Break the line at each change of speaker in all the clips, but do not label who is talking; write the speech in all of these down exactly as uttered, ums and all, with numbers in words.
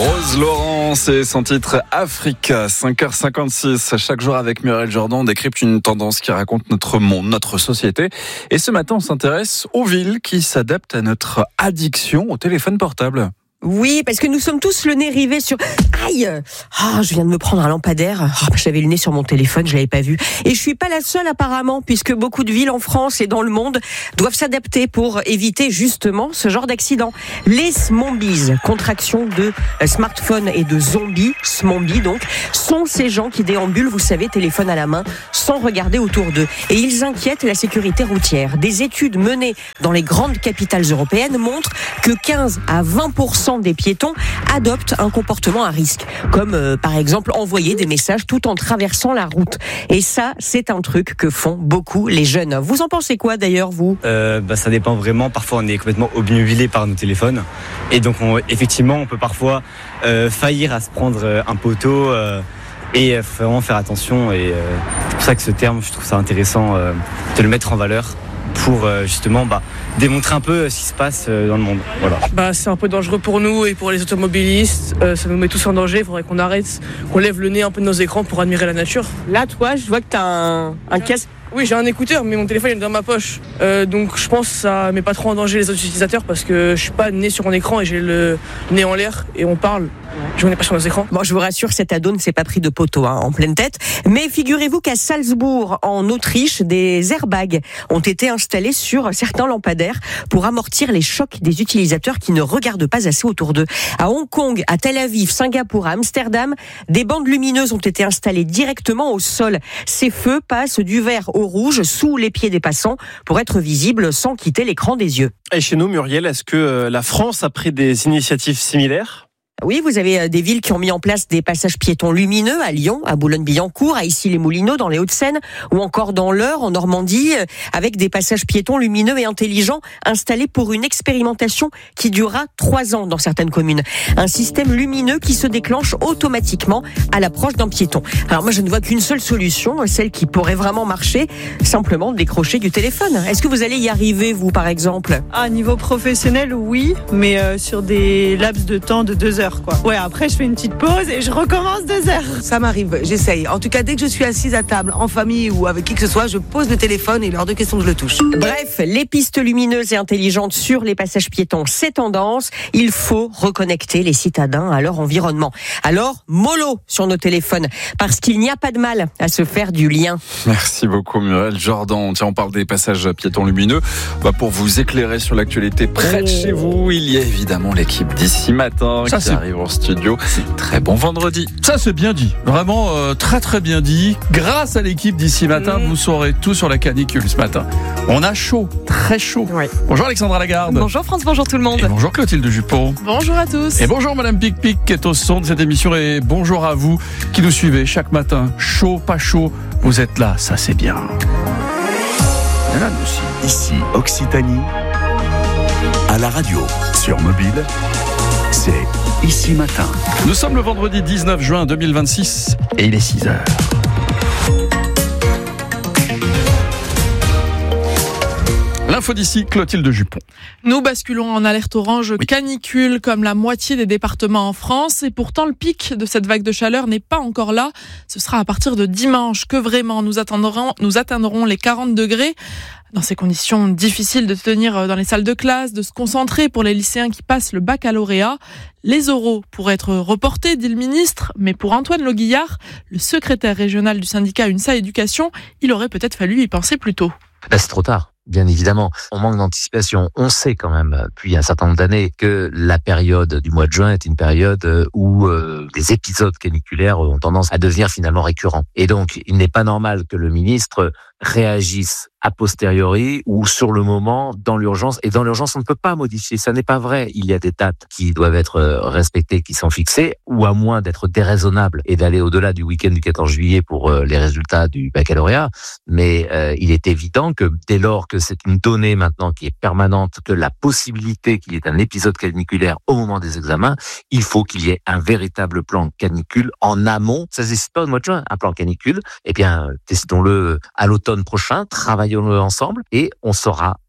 Rose Laurence et son titre Africa, cinq heures cinquante-six. Chaque jour avec Muriel Jourdan, on décrypte une tendance qui raconte notre monde, notre société. Et ce matin, on s'intéresse aux villes qui s'adaptent à notre addiction au téléphone portable.
Oui, parce que nous sommes tous le nez rivé sur... Aïe ah, je viens de me prendre un lampadaire. Oh, j'avais le nez sur mon téléphone, je l'avais pas vu. Et je suis pas la seule apparemment, puisque beaucoup de villes en France et dans le monde doivent s'adapter pour éviter justement ce genre d'accident. Les smombies, contraction de smartphone et de zombie, smombies donc, sont ces gens qui déambulent, vous savez, téléphone à la main, sans regarder autour d'eux. Et ils inquiètent la sécurité routière. Des études menées dans les grandes capitales européennes montrent que quinze à vingt pour cent des piétons adoptent un comportement à risque, comme euh, par exemple envoyer des messages tout en traversant la route. Et ça, c'est un truc que font beaucoup les jeunes. Vous en pensez quoi d'ailleurs, vous ?
euh, bah, Ça dépend vraiment. Parfois, on est complètement obnubilé par nos téléphones. Et donc, on, effectivement, on peut parfois euh, faillir à se prendre un poteau euh, et euh, vraiment faire attention. Et euh, c'est pour ça que ce terme, je trouve ça intéressant euh, de le mettre en valeur pour euh, justement bah, démontrer un peu ce qui se passe euh, dans le monde. Voilà.
Bah, c'est un peu dangereux pour nous et pour les automobilistes. Euh, ça nous met tous en danger. Il faudrait qu'on arrête, qu'on lève le nez un peu de nos écrans pour admirer la nature.
Là, toi, je vois que t'as un, un casque.
Oui, j'ai un écouteur, mais mon téléphone est dans ma poche. Euh, donc je pense que ça met pas trop en danger les autres utilisateurs parce que je suis pas nez sur mon écran et j'ai le nez en l'air et on parle. Je ne pas sur nos écrans.
Bon, je vous rassure, cet ado ne s'est pas pris de poteau hein, en pleine tête. Mais figurez-vous qu'à Salzbourg, en Autriche, des airbags ont été installés sur certains lampadaires pour amortir les chocs des utilisateurs qui ne regardent pas assez autour d'eux. À Hong Kong, à Tel Aviv, Singapour, à Amsterdam, des bandes lumineuses ont été installées directement au sol. Ces feux passent du vert au rouge sous les pieds des passants pour être visibles sans quitter l'écran des yeux.
Et chez nous, Muriel, est-ce que la France a pris des initiatives similaires ?
Oui, vous avez des villes qui ont mis en place des passages piétons lumineux à Lyon, à Boulogne-Billancourt, à Issy-les-Moulineaux dans les Hauts-de-Seine ou encore dans l'Eure en Normandie avec des passages piétons lumineux et intelligents installés pour une expérimentation qui durera trois ans dans certaines communes. Un système lumineux qui se déclenche automatiquement à l'approche d'un piéton. Alors moi je ne vois qu'une seule solution, celle qui pourrait vraiment marcher, simplement décrocher du téléphone. Est-ce que vous allez y arriver vous par exemple ?
À niveau professionnel oui, mais euh, sur des laps de temps de deux heures. Quoi. Ouais, après je fais une petite pause et je recommence deux heures.
Ça m'arrive, j'essaye. En tout cas, dès que je suis assise à table, en famille ou avec qui que ce soit, je pose le téléphone et il est hors de question que je le touche.
Bref, les pistes lumineuses et intelligentes sur les passages piétons, c'est tendance. Il faut reconnecter les citadins à leur environnement. Alors, mollo sur nos téléphones, parce qu'il n'y a pas de mal à se faire du lien.
Merci beaucoup Muriel Jourdan. Tiens, on parle des passages piétons lumineux. Bah, pour vous éclairer sur l'actualité près de chez vous, il y a évidemment l'équipe d'ici matin
Ça,
qui
c'est...
arrive en studio. Très bon vendredi.
Ça c'est bien dit, vraiment euh, très très bien dit. Grâce à l'équipe d'ici matin, mmh. vous saurez tout sur la canicule ce matin. On a chaud, très chaud.
Ouais.
Bonjour Alexandra Lagarde.
Bonjour France, bonjour tout le monde.
Et bonjour Clotilde Dupont.
Bonjour à tous.
Et bonjour Madame Pic Pic qui est au son de cette émission et bonjour à vous qui nous suivez chaque matin. Chaud, pas chaud, vous êtes là, ça c'est bien.
Et là nous aussi. Ici Occitanie, à la radio, sur mobile, c'est Ici Matin.
Nous sommes le vendredi dix-neuf juin deux mille vingt-six et il est six heures. L'info d'ici, Clotilde Dupont.
Nous basculons en alerte orange
oui.
canicule comme la moitié des départements en France et pourtant le pic de cette vague de chaleur n'est pas encore là. Ce sera à partir de dimanche que vraiment nous atteindrons, nous atteindrons les quarante degrés. Dans ces conditions difficiles de tenir dans les salles de classe, de se concentrer pour les lycéens qui passent le baccalauréat. Les oraux pourraient être reportés, dit le ministre, mais pour Antoine Loguillard, le secrétaire régional du syndicat UNSA Éducation, il aurait peut-être fallu y penser plus tôt.
Là, c'est trop tard. Bien évidemment, on manque d'anticipation. On sait quand même, depuis un certain nombre d'années, que la période du mois de juin est une période où euh, des épisodes caniculaires ont tendance à devenir finalement récurrents. Et donc, il n'est pas normal que le ministre réagisse a posteriori ou sur le moment dans l'urgence. Et dans l'urgence, on ne peut pas modifier. Ça n'est pas vrai. Il y a des dates qui doivent être respectées, qui sont fixées, ou à moins d'être déraisonnables et d'aller au-delà du week-end du quatorze juillet pour les résultats du baccalauréat. Mais euh, il est évident que dès lors que c'est une donnée maintenant qui est permanente, que la possibilité qu'il y ait un épisode caniculaire au moment des examens, il faut qu'il y ait un véritable plan canicule en amont. Ça n'existe pas au mois de juin, un plan canicule. Eh bien, décidons-le à l'automne prochain, travaillons-le ensemble et on saura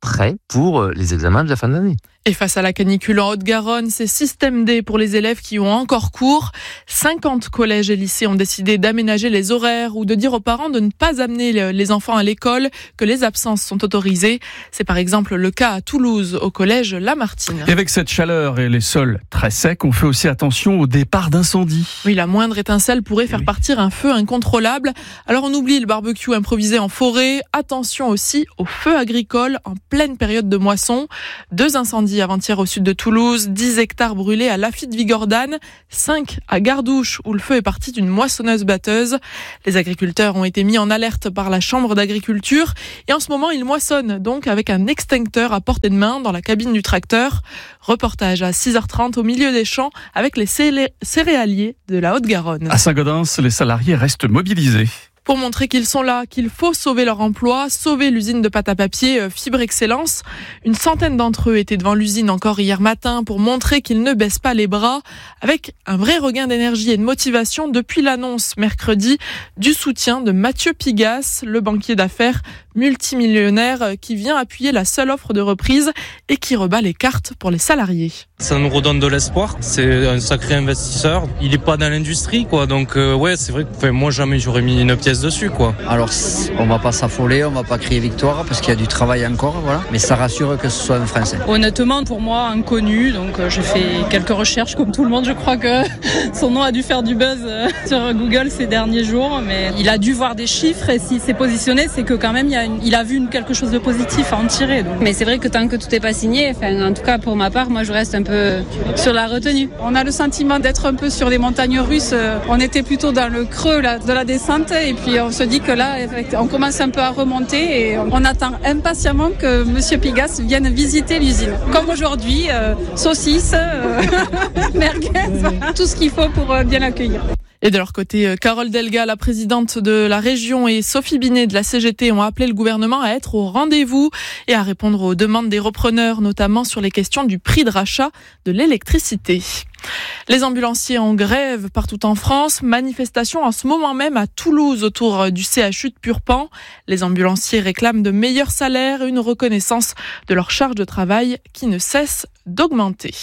prêts pour les examens de la fin de l'année.
Et face à la canicule en Haute-Garonne, c'est système D pour les élèves qui ont encore cours. cinquante collèges et lycées ont décidé d'aménager les horaires ou de dire aux parents de ne pas amener les enfants à l'école, que les absences sont autorisées. C'est par exemple le cas à Toulouse, au collège Lamartine.
Et avec cette chaleur et les sols très secs, on fait aussi attention au départ d'incendie.
Oui, la moindre étincelle pourrait faire oui. partir un feu incontrôlable. Alors on oublie le barbecue improvisé en forêt. Attention aussi aux feux agricoles en pleine période de moisson. Deux incendies avant-hier au sud de Toulouse, dix hectares brûlés à Lafitte-Vigordane, cinq à Gardouche où le feu est parti d'une moissonneuse-batteuse. Les agriculteurs ont été mis en alerte par la chambre d'agriculture et en ce moment ils moissonnent donc avec un extincteur à portée de main dans la cabine du tracteur. Reportage à six heures trente au milieu des champs avec les céréaliers de la Haute-Garonne.
À Saint-Gaudens, les salariés restent mobilisés.
Pour montrer qu'ils sont là, qu'il faut sauver leur emploi, sauver l'usine de pâte à papier Fibre Excellence. Une centaine d'entre eux étaient devant l'usine encore hier matin pour montrer qu'ils ne baissent pas les bras, avec un vrai regain d'énergie et de motivation depuis l'annonce mercredi du soutien de Mathieu Pigasse, le banquier d'affaires multimillionnaire qui vient appuyer la seule offre de reprise et qui rebat les cartes pour les salariés.
Ça nous redonne de l'espoir, c'est un sacré investisseur, il est pas dans l'industrie quoi, donc euh, ouais c'est vrai que enfin, moi jamais j'aurais mis une pièce dessus quoi.
Alors on va pas s'affoler, on va pas crier victoire parce qu'il y a du travail encore, voilà, mais ça rassure que ce soit un Français.
Honnêtement pour moi inconnu, donc euh, j'ai fait quelques recherches comme tout le monde, je crois que son nom a dû faire du buzz euh, sur Google ces derniers jours, mais il a dû voir des chiffres et s'il s'est positionné c'est que quand même il y a une, il a vu une, quelque chose de positif à en tirer. Donc.
Mais c'est vrai que tant que tout n'est pas signé, enfin, en tout cas pour ma part, moi je reste un peu sur la retenue.
On a le sentiment d'être un peu sur les montagnes russes. On était plutôt dans le creux là, de la descente et puis on se dit que là, on commence un peu à remonter et on attend impatiemment que Monsieur Pigasse vienne visiter l'usine. Comme aujourd'hui, euh, saucisses, euh, merguez, tout ce qu'il faut pour euh, bien l'accueillir.
Et de leur côté, Carole Delga, la présidente de la région, et Sophie Binet de la C G T ont appelé le gouvernement à être au rendez-vous et à répondre aux demandes des repreneurs, notamment sur les questions du prix de rachat de l'électricité. Les ambulanciers en grève partout en France, manifestation en ce moment même à Toulouse autour du C H U de Purpan. Les ambulanciers réclament de meilleurs salaires et une reconnaissance de leur charge de travail qui ne cesse d'augmenter.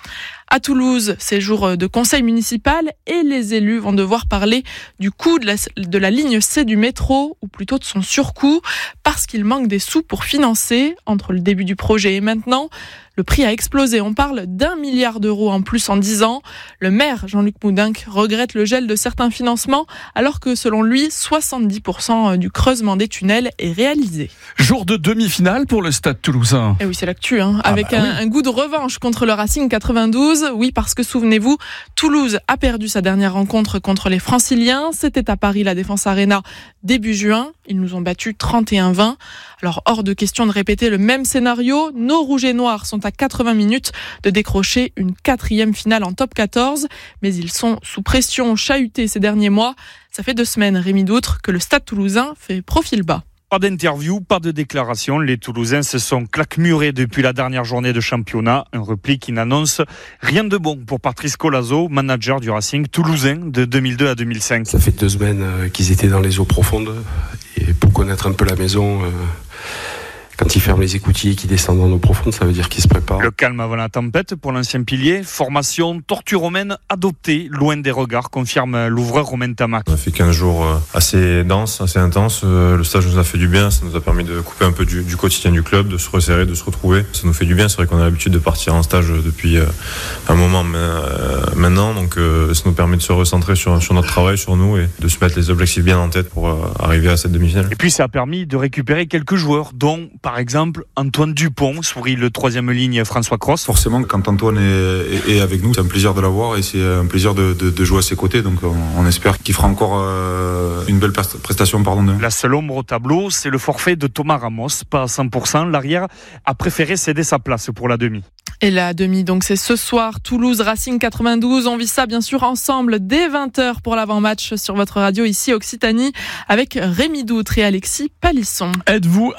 À Toulouse, c'est jour de conseil municipal et les élus vont devoir parler du coût de la, de la ligne C du métro, ou plutôt de son surcoût, parce qu'il manque des sous pour financer. Entre le début du projet et maintenant, le prix a explosé. On parle d'un milliard d'euros en plus en dix ans. Le maire, Jean-Luc Moudinque, regrette le gel de certains financements, alors que selon lui, soixante-dix pour cent du creusement des tunnels est réalisé.
Jour de demi-finale pour le Stade Toulousain.
Et oui, c'est l'actu, hein,
ah
avec
bah
un,
oui.
un goût de revanche contre le Racing quatre-vingt-douze. Oui, parce que souvenez-vous, Toulouse a perdu sa dernière rencontre contre les Franciliens. C'était à Paris, la Défense Arena, début juin. Ils nous ont battus trente et un vingt. Alors, hors de question de répéter le même scénario. Nos Rouges et Noirs sont à quatre-vingts minutes de décrocher une quatrième finale en top quatorze. Mais ils sont sous pression, chahutés ces derniers mois. Ça fait deux semaines, Rémi Doutre, que le Stade Toulousain fait profil bas.
Pas d'interview, pas de déclaration. Les Toulousains se sont claquemurés depuis la dernière journée de championnat. Un repli qui n'annonce rien de bon pour Patrice Colazo, manager du Racing toulousain de deux mille deux à deux mille cinq.
Ça fait deux semaines qu'ils étaient dans les eaux profondes. Et pour connaître un peu la maison, quand ils ferment les écoutilles et qu'ils descendent dans l'eau profonde, ça veut dire qu'ils se préparent.
Le calme avant la tempête pour l'ancien pilier. Formation tortue romaine adoptée, loin des regards, confirme l'ouvreur Romain Tamac.
On a fait quinze jours assez denses, assez intenses. Le stage nous a fait du bien, ça nous a permis de couper un peu du, du quotidien du club, de se resserrer, de se retrouver. Ça nous fait du bien, c'est vrai qu'on a l'habitude de partir en stage depuis un moment maintenant, donc ça nous permet de se recentrer sur, sur notre travail, sur nous et de se mettre les objectifs bien en tête pour arriver à cette demi-finale.
Et puis ça a permis de récupérer quelques joueurs, dont par exemple Antoine Dupont, sourit le troisième ligne François Cross.
Forcément, quand Antoine est, est avec nous, c'est un plaisir de l'avoir et c'est un plaisir de, de, de jouer à ses côtés. Donc on, on espère qu'il fera encore euh, une belle prestation. Pardon.
La seule ombre au tableau, c'est le forfait de Thomas Ramos, pas à cent pour cent. L'arrière a préféré céder sa place pour la demi.
Et la demi, donc c'est ce soir, Toulouse Racing quatre-vingt-douze. On vit ça bien sûr ensemble dès vingt heures pour l'avant-match sur votre radio ici Occitanie avec Rémi Doutre et Alexis Palisson.
Êtes-vous un vrai sapien ?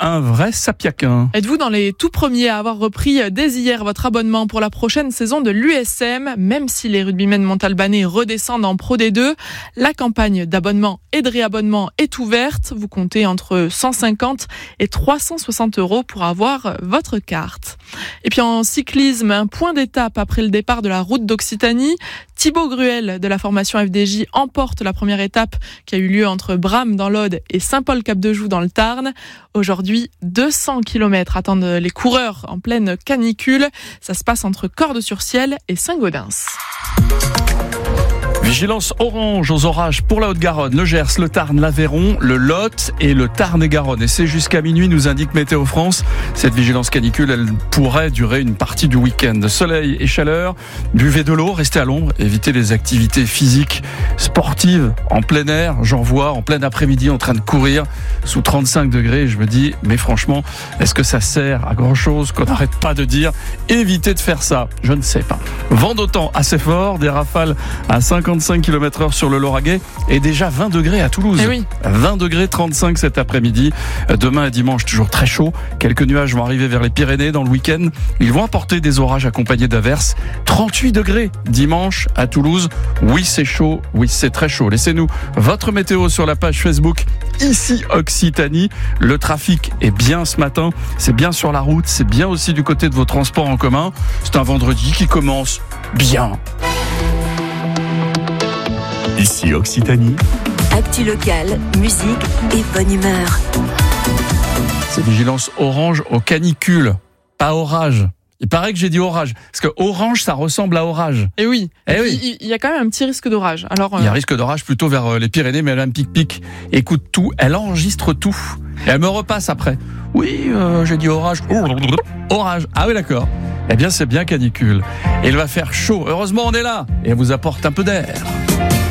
Piaquin.
Êtes-vous dans les tout premiers à avoir repris dès hier votre abonnement pour la prochaine saison de l'U S M? Même si les rugbymen montalbanais redescendent en Pro D deux, la campagne d'abonnement et de réabonnement est ouverte. Vous comptez entre cent cinquante et trois cent soixante euros pour avoir votre carte. Et puis en cyclisme, un point d'étape après le départ de la route d'Occitanie. Thibaut Gruel de la formation F D J emporte la première étape qui a eu lieu entre Bram dans l'Aude et Saint-Paul-Cap-de-Joux dans le Tarn. Aujourd'hui, deux cents kilomètres attendent les coureurs en pleine canicule. Ça se passe entre Cordes-sur-Ciel et Saint-Gaudens.
Vigilance orange aux orages pour la Haute-Garonne, le Gers, le Tarn, l'Aveyron, le Lot et le Tarn-et-Garonne. Et c'est jusqu'à minuit, nous indique Météo France. Cette vigilance canicule, elle pourrait durer une partie du week-end. Soleil et chaleur, buvez de l'eau, restez à l'ombre, évitez les activités physiques, sportives, en plein air. J'en vois en plein après-midi en train de courir sous trente-cinq degrés. Je me dis, mais franchement, est-ce que ça sert à grand-chose qu'on n'arrête pas de dire? Évitez de faire ça. Je ne sais pas. Vent d'autant assez fort, des rafales à cinquante-cinq kilomètres heure sur le Lauragais et déjà vingt degrés à Toulouse.
Eh oui.
vingt degrés trente-cinq cet après-midi. Demain et dimanche, toujours très chaud. Quelques nuages vont arriver vers les Pyrénées dans le week-end. Ils vont apporter des orages accompagnés d'averses. trente-huit degrés dimanche à Toulouse. Oui, c'est chaud. Oui, c'est très chaud. Laissez-nous votre météo sur la page Facebook Ici Occitanie. Le trafic est bien ce matin. C'est bien sur la route. C'est bien aussi du côté de vos transports en commun. C'est un vendredi qui commence bien.
Ici Occitanie.
Actu locale, musique et bonne humeur.
C'est vigilance orange aux canicules, pas orage. Il paraît que j'ai dit orage, parce que orange, ça ressemble à orage.
Et oui,
eh
et
oui.
Puis, il y a quand même un petit risque d'orage. Alors, euh...
il y a un risque d'orage plutôt vers les Pyrénées, mais elle a un pic-pic. Écoute tout, elle enregistre tout. Et elle me repasse après. Oui, euh, j'ai dit orage. Orage. Ah oui, d'accord. Eh bien, c'est bien canicule. Et il va faire chaud. Heureusement, on est là. Et elle vous apporte un peu d'air.